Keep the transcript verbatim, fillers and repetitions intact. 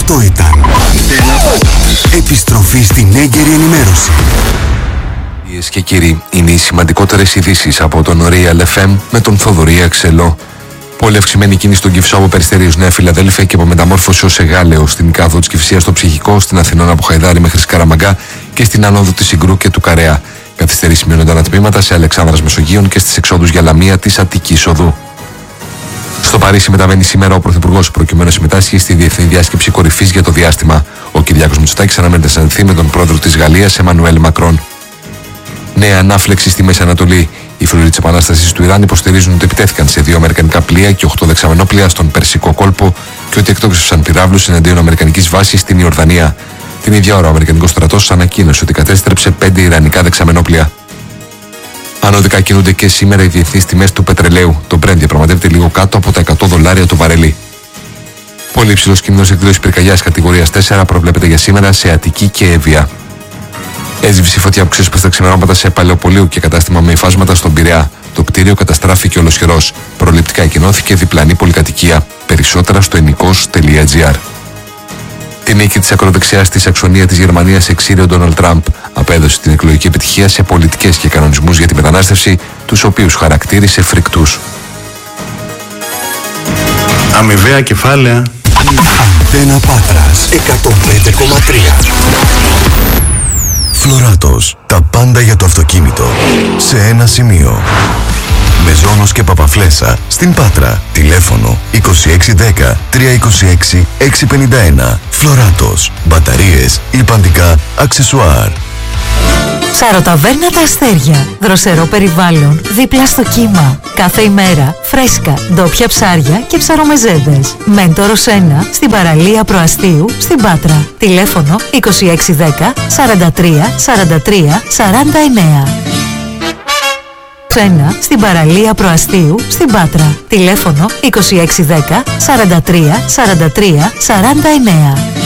Αυτό ήταν επιστροφή στην έγκαιρη ενημέρωση. Κυρίες και κύριοι, είναι οι σημαντικότερες ειδήσεις από τον Real εφ εμ με τον Θοδωρή Αξελό. Πολύ αυξημένη κίνηση στον Κυφσό από Περιστερίους Νέα Φιλαδέλφια και από μεταμόρφωση ως Εγάλεο στην κάδο της Κυφσίας στο Ψυχικό, στην Αθηνών από Χαϊδάρη μέχρι Σκαραμαγκά και στην ανόδο της Συγκρού και του Καρέα. Καθυστερήσεις μειώνονταν ατμήματα σε Αλεξάνδρας Μεσογείων και στις εξόδους για Λαμία της Αττικής Οδού. Στο Παρίσι μεταβαίνει σήμερα ο Πρωθυπουργός προκειμένου να συμμετάσχει στη Διεθνή Διάσκεψη Κορυφής για το Διάστημα. Ο Κυριάκος Μητσοτάκης αναμένεται να συναντηθεί με τον πρόεδρο της Γαλλίας, Εμμανουέλ Μακρόν. Νέα ανάφλεξη στη Μέση Ανατολή. Οι φρουροί της Επανάστασης του Ιράν υποστηρίζουν ότι επιτέθηκαν σε δύο αμερικανικά πλοία και οκτώ δεξαμενόπλοια στον Περσικό κόλπο και ότι εκτόξευσαν πυράβλους εναντίον αμερικανικής βάσης στην Ιορδανία. Την ίδια ώρα, ο αμερικανικός στρατός ανακοίνωσε ότι κατέστρεψε πέντε ιρανικά δεξαμενόπλοια. Ανωδικά κινούνται και σήμερα οι διεθνείς τιμές του πετρελαίου. Το Brent διαπραγματεύεται λίγο κάτω από τα εκατό δολάρια το βαρέλι. Πολύ υψηλός κίνδυνος εκδήλωσης πυρκαγιάς κατηγορίας τέσσερα προβλέπεται για σήμερα σε Αττική και Εύβοια. Έζυψη φωτιά που ξέσπασε τα ξημερώματα σε παλαιοπολείο και κατάστημα με υφάσματα στον Πειραιά. Το κτίριο καταστράφηκε ολοσχερός. Προληπτικά εκκοινώθηκε διπλανή πολυκατοικία. Περισσότερα στο ενικός τελεία τζι άρ. Τη νίκη της ακροδεξιάς στη Σαξονία της Γερμανίας εξήρε ο Ντόναλντ Τραμπ. Απέδωσε την εκλογική επιτυχία σε πολιτικές και κανονισμούς για τη μετανάστευση, τους οποίους χαρακτήρισε φρικτούς. Αμοιβαία κεφάλαια. Αντένα Πάτρας εκατόν πέντε κόμμα τρία. Φλωράτος. Τα πάντα για το αυτοκίνητο σε ένα σημείο. Μεζόνος και Παπαφλέσσα στην Πάτρα. Τηλέφωνο είκοσι έξι δέκα τριακόσια είκοσι έξι εξακόσια πενήντα ένα. Φλωράτος. Μπαταρίες, λιπαντικά, αξεσουάρ. Ψαροταβέρνα Τα Αστέρια. Δροσερό περιβάλλον, δίπλα στο κύμα. Κάθε ημέρα φρέσκα, ντόπια ψάρια και ψαρομεζέδες. Μέντορος ένα στην παραλία Προαστίου στην Πάτρα. Τηλέφωνο είκοσι έξι δέκα σαράντα τρία σαράντα τρία σαράντα εννέα. Ένα στην παραλία Προαστίου στην Πάτρα. Τηλέφωνο είκοσι έξι δέκα σαράντα τρία σαράντα τρία σαράντα εννέα.